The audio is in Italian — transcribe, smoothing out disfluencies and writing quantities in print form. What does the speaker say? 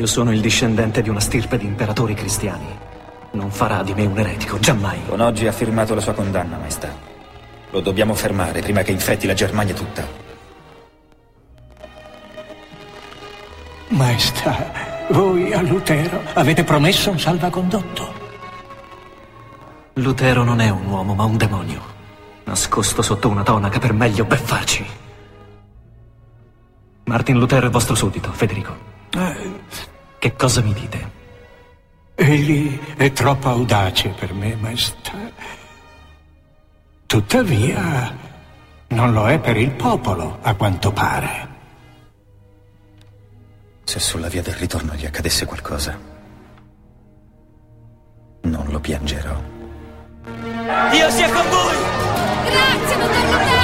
sono il discendente di una stirpe di imperatori cristiani. Non farà di me un eretico, giammai. Con oggi ha firmato la sua condanna, maestà. Lo dobbiamo fermare prima che infetti la Germania tutta. Maestà, voi a Lutero avete promesso un salvacondotto. Lutero non è un uomo, ma un demonio, nascosto sotto una tonaca per meglio beffarci. Martin Lutero è vostro suddito, Federico. Che cosa mi dite? Egli è troppo audace per me, maestà. Tuttavia, non lo è per il popolo, a quanto pare. Se sulla via del ritorno gli accadesse qualcosa, non lo piangerò. Dio sia con voi! Grazie, dottor Lutero!